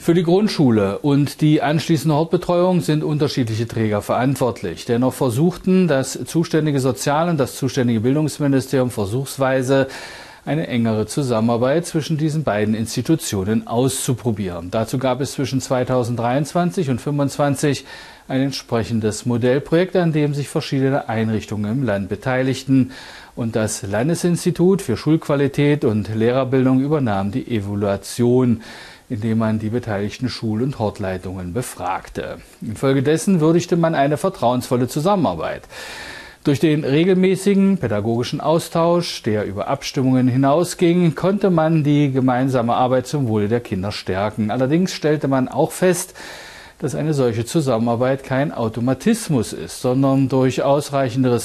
Für die Grundschule und die anschließende Hortbetreuung sind unterschiedliche Träger verantwortlich. Dennoch versuchten das zuständige Sozial- und das zuständige Bildungsministerium versuchsweise eine engere Zusammenarbeit zwischen diesen beiden Institutionen auszuprobieren. Dazu gab es zwischen 2023 und 2025 ein entsprechendes Modellprojekt, an dem sich verschiedene Einrichtungen im Land beteiligten. Und das Landesinstitut für Schulqualität und Lehrerbildung übernahm die Evaluation, indem man die beteiligten Schul- und Hortleitungen befragte. Infolgedessen würdigte man eine vertrauensvolle Zusammenarbeit. Durch den regelmäßigen pädagogischen Austausch, der über Abstimmungen hinausging, konnte man die gemeinsame Arbeit zum Wohle der Kinder stärken. Allerdings stellte man auch fest, dass eine solche Zusammenarbeit kein Automatismus ist, sondern durch ausreichendes